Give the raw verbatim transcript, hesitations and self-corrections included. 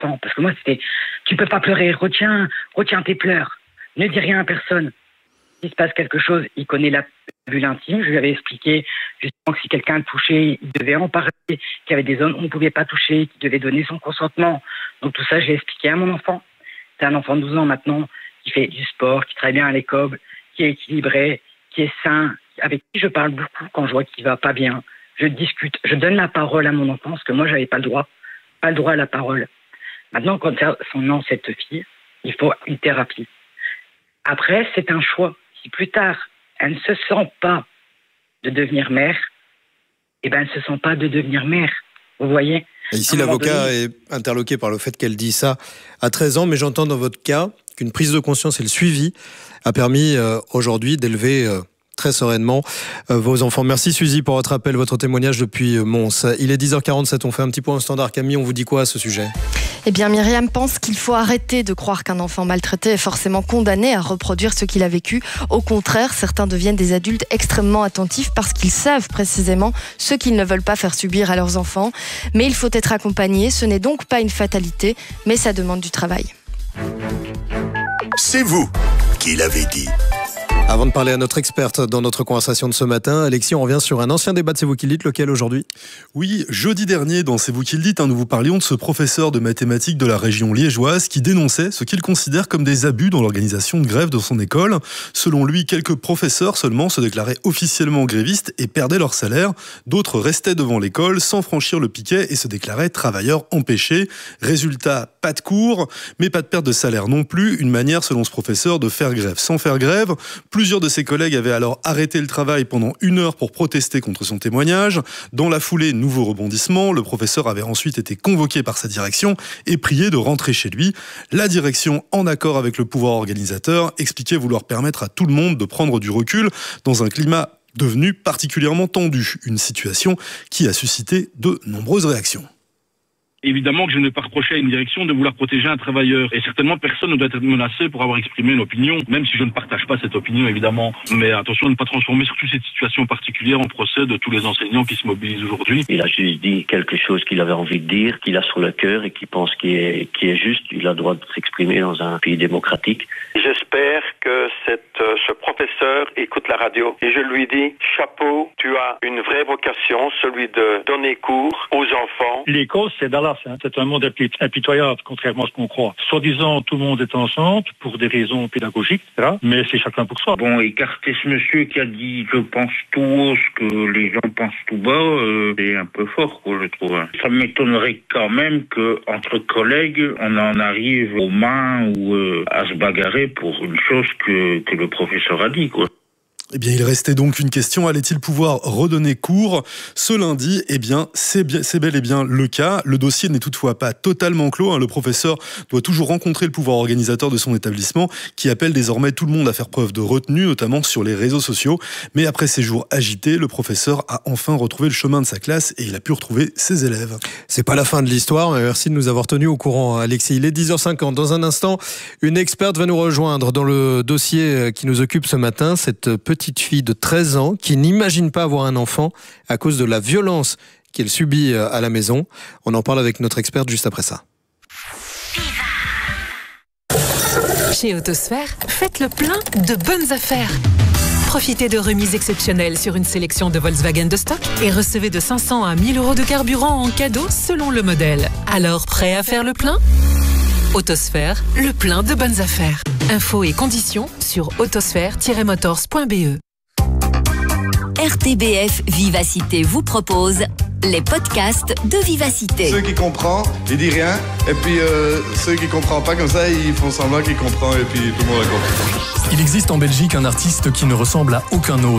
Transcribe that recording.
temps. Parce que moi, c'était, tu peux pas pleurer, retiens, retiens tes pleurs. Ne dis rien à personne. S'il se passe quelque chose, il connaît la bulle intime. Je lui avais expliqué justement que si quelqu'un le touchait, il devait en parler, qu'il y avait des zones où on ne pouvait pas toucher, qu'il devait donner son consentement. Donc tout ça, j'ai expliqué à mon enfant. C'est un enfant de douze ans maintenant qui fait du sport, qui travaille bien à l'école, qui est équilibré, qui est sain, avec qui je parle beaucoup quand je vois qu'il va pas bien. Je discute, je donne la parole à mon enfant, parce que moi, j'avais pas le droit, pas le droit à la parole. Maintenant, quand son nom, cette fille, il faut une thérapie. Après, c'est un choix. Si plus tard, elle ne se sent pas de devenir mère, eh ben, elle ne se sent pas de devenir mère. Vous voyez ? Et ici, l'avocat donné... est interloqué par le fait qu'elle dit ça à treize ans, mais j'entends dans votre cas qu'une prise de conscience et le suivi a permis euh, aujourd'hui d'élever euh, très sereinement euh, vos enfants. Merci Suzy pour votre appel, votre témoignage depuis euh, Mons. Il est dix heures quarante-sept, on fait un petit point au standard. Camille, on vous dit quoi à ce sujet ? Eh bien, Myriam pense qu'il faut arrêter de croire qu'un enfant maltraité est forcément condamné à reproduire ce qu'il a vécu. Au contraire, certains deviennent des adultes extrêmement attentifs parce qu'ils savent précisément ce qu'ils ne veulent pas faire subir à leurs enfants. Mais il faut être accompagné. Ce n'est donc pas une fatalité, mais ça demande du travail. C'est vous qui l'avez dit. Avant de parler à notre experte dans notre conversation de ce matin, Alexis, on revient sur un ancien débat de C'est vous qui le dites, lequel aujourd'hui ? Oui, jeudi dernier, dans C'est vous qui le dites, hein, nous vous parlions de ce professeur de mathématiques de la région liégeoise qui dénonçait ce qu'il considère comme des abus dans l'organisation de grève de son école. Selon lui, quelques professeurs seulement se déclaraient officiellement grévistes et perdaient leur salaire. D'autres restaient devant l'école sans franchir le piquet et se déclaraient travailleurs empêchés. Résultat, pas de cours, mais pas de perte de salaire non plus. Une manière, selon ce professeur, de faire grève sans faire grève. Plusieurs de ses collègues avaient alors arrêté le travail pendant une heure pour protester contre son témoignage. Dans la foulée, nouveau rebondissement, le professeur avait ensuite été convoqué par sa direction et prié de rentrer chez lui. La direction, en accord avec le pouvoir organisateur, expliquait vouloir permettre à tout le monde de prendre du recul dans un climat devenu particulièrement tendu. Une situation qui a suscité de nombreuses réactions. Évidemment que je ne vais pas reprocher à une direction de vouloir protéger un travailleur. Et certainement, personne ne doit être menacé pour avoir exprimé une opinion, même si je ne partage pas cette opinion, évidemment. Mais attention de ne pas transformer surtout cette situation particulière en procès de tous les enseignants qui se mobilisent aujourd'hui. Il a juste dit quelque chose qu'il avait envie de dire, qu'il a sur le cœur et qu'il pense qu'il est, qu'il est juste. Il a le droit de s'exprimer dans un pays démocratique. J'espère que cette, euh, ce professeur écoute la radio. Et je lui dis, chapeau, tu as une vraie vocation, celui de donner cours aux enfants. Les causes, c'est Dallas. C'est un monde impitoyable, contrairement à ce qu'on croit. Soi-disant, tout le monde est ensemble pour des raisons pédagogiques, et cetera. Mais c'est chacun pour soi. Bon, écarter ce monsieur qui a dit « je pense tout haut ce que les gens pensent tout bas euh, », c'est un peu fort, quoi, je trouve. Ça m'étonnerait quand même qu'entre collègues, on en arrive aux mains ou euh, à se bagarrer pour une chose que, que le professeur a dit, quoi. Eh bien, il restait donc une question. Allait-il pouvoir redonner cours ce lundi ? Eh bien, c'est, bien, c'est bel et bien le cas. Le dossier n'est toutefois pas totalement clos. Hein. Le professeur doit toujours rencontrer le pouvoir organisateur de son établissement qui appelle désormais tout le monde à faire preuve de retenue, notamment sur les réseaux sociaux. Mais après ces jours agités, le professeur a enfin retrouvé le chemin de sa classe et il a pu retrouver ses élèves. C'est pas la fin de l'histoire, mais merci de nous avoir tenus au courant, Alexis. Il est dix heures cinquante. Dans un instant, une experte va nous rejoindre dans le dossier qui nous occupe ce matin. Cette petite petite fille de treize ans qui n'imagine pas avoir un enfant à cause de la violence qu'elle subit à la maison. On en parle avec notre experte juste après ça. Chez Autosphère, faites le plein de bonnes affaires. Profitez de remises exceptionnelles sur une sélection de Volkswagen de stock et recevez de cinq cents à mille euros de carburant en cadeau selon le modèle. Alors, prêt à faire le plein ? Autosphère, le plein de bonnes affaires. Infos et conditions sur autosphère tiret motors point b e. R T B F Vivacité vous propose les podcasts de Vivacité. Ceux qui comprennent, ils disent rien. Et puis euh, ceux qui ne comprennent pas comme ça, ils font semblant qu'ils comprennent et puis tout le monde a compris. Il existe en Belgique un artiste qui ne ressemble à aucun autre.